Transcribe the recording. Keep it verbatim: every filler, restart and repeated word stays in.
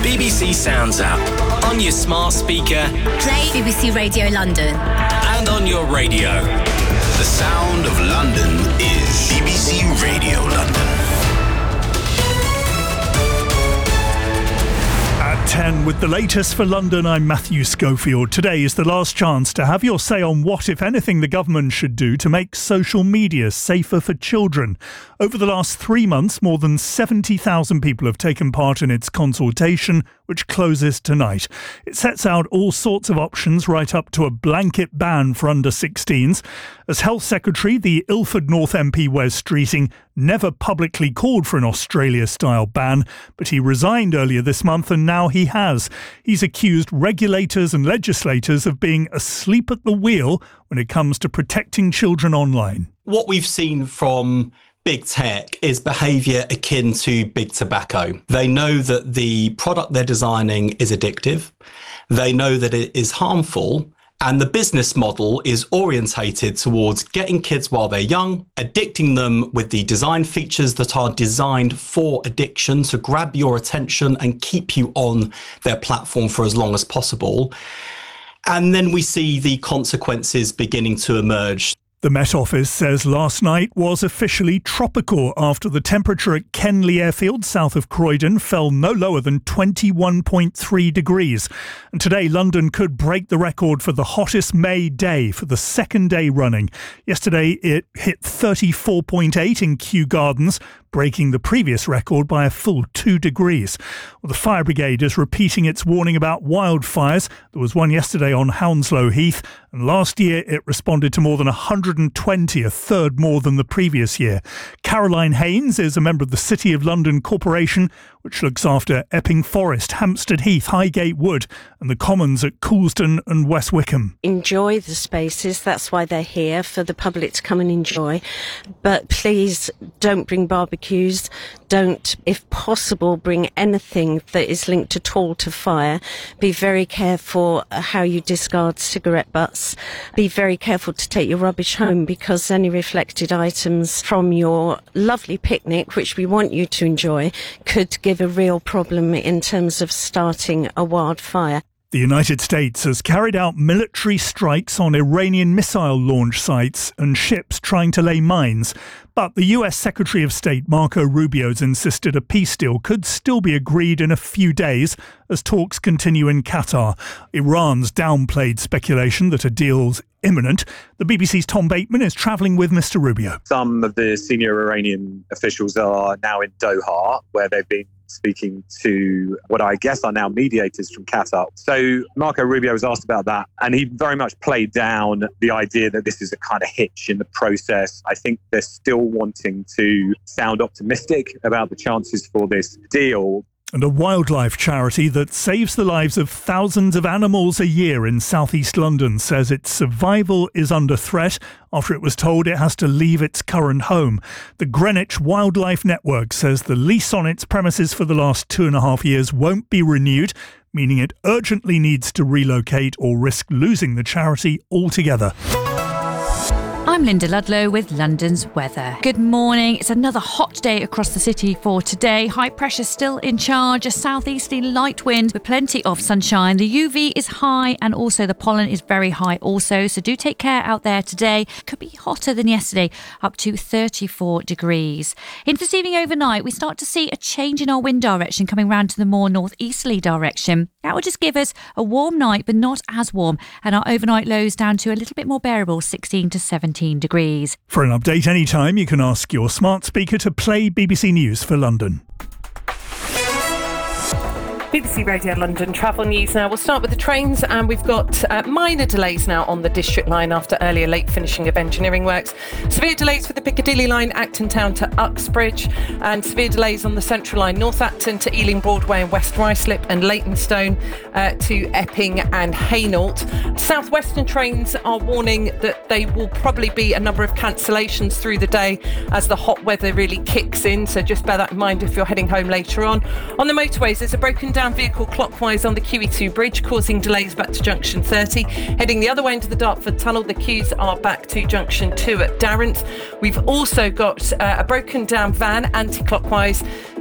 B B C Sounds app, on your smart speaker, play B B C Radio London, and on your radio. The sound of London is B B C Radio London. At ten with the latest for London, I'm Matthew Schofield. Today is the last chance to have your say on what, if anything, the government should do to make social media safer for children. Over the last three months, more than seventy thousand people have taken part in its consultation, which closes tonight. It sets out all sorts of options, right up to a blanket ban for under sixteens. As Health Secretary, the Ilford North M P Wes Streeting never publicly called for an Australia-style ban, but he resigned earlier this month and now he has. He's accused regulators and legislators of being asleep at the wheel when it comes to protecting children online. What we've seen from big tech is behaviour akin to big tobacco. They know that the product they're designing is addictive. They know that it is harmful. And the business model is orientated towards getting kids while they're young, addicting them with the design features that are designed for addiction to grab your attention and keep you on their platform for as long as possible. And then we see the consequences beginning to emerge. The Met Office says last night was officially tropical after the temperature at Kenley Airfield, south of Croydon, fell no lower than twenty-one point three degrees. And today, London could break the record for the hottest May day for the second day running. Yesterday, it hit thirty-four point eight in Kew Gardens, breaking the previous record by a full two degrees. Well, the fire brigade is repeating its warning about wildfires. There was one yesterday on Hounslow Heath, and last year it responded to more than one hundred twenty, a third more than the previous year. Caroline Haynes is a member of the City of London Corporation, which looks after Epping Forest, Hampstead Heath, Highgate Wood, and the Commons at Coulsdon and West Wickham. Enjoy the spaces, that's why they're here, for the public to come and enjoy. But please don't bring barbecues, don't, if possible, bring anything that is linked at all to fire. Be very careful how you discard cigarette butts. Be very careful to take your rubbish home, because any reflected items from your lovely picnic, which we want you to enjoy, could give a real problem in terms of starting a wildfire. The United States has carried out military strikes on Iranian missile launch sites and ships trying to lay mines. But the U S Secretary of State Marco Rubio's insisted a peace deal could still be agreed in a few days as talks continue in Qatar. Iran's downplayed speculation that a deal's imminent. The B B C's Tom Bateman is travelling with Mister Rubio. Some of the senior Iranian officials are now in Doha, where they've been speaking to what I guess are now mediators from Qatar. So Marco Rubio was asked about that, and he very much played down the idea that this is a kind of hitch in the process. I think they're still wanting to sound optimistic about the chances for this deal. And a wildlife charity that saves the lives of thousands of animals a year in southeast London says its survival is under threat after it was told it has to leave its current home. The Greenwich Wildlife Network says the lease on its premises for the last two and a half years won't be renewed, meaning it urgently needs to relocate or risk losing the charity altogether. I'm Linda Ludlow with London's weather. Good morning. It's another hot day across the city for today. High pressure still in charge, a southeasterly light wind with plenty of sunshine. The U V is high and also the pollen is very high also, so do take care out there today. Could be hotter than yesterday, up to thirty-four degrees. Into this evening overnight, we start to see a change in our wind direction coming round to the more northeasterly direction. That will just give us a warm night, but not as warm, and our overnight lows down to a little bit more bearable, sixteen to seventeen degrees. For an update anytime, you can ask your smart speaker to play B B C News for London. B B C Radio London travel news now. We'll start with the trains, and we've got uh, minor delays now on the District Line after earlier late finishing of engineering works. Severe delays for the Piccadilly Line, Acton Town to Uxbridge, and severe delays on the Central Line, North Acton to Ealing Broadway and West Ruislip, and Leytonstone uh, to Epping and Hainault. Southwestern trains are warning that they will probably be a number of cancellations through the day as the hot weather really kicks in, so just bear that in mind if you're heading home later on. On the motorways, there's a broken down vehicle clockwise on the Q E two bridge, causing delays back to junction thirty. Heading the other way into the Dartford Tunnel, the queues are back to junction two at Darrant. We've also got uh, a broken down van anti-clockwise